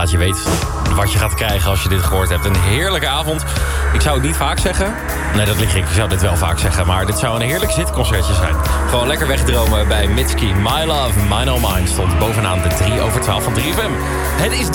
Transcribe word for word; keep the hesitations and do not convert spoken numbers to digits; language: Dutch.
Laat je weten wat je gaat krijgen als je dit gehoord hebt. Een heerlijke avond. Ik zou het niet vaak zeggen. Nee, dat lig ik. Ik zou dit wel vaak zeggen. Maar dit zou een heerlijk zitconcertje zijn. Gewoon lekker wegdromen bij Mitski. My Love, Mine Oh Mine stond bovenaan de drie over twaalf van drie F M. Het is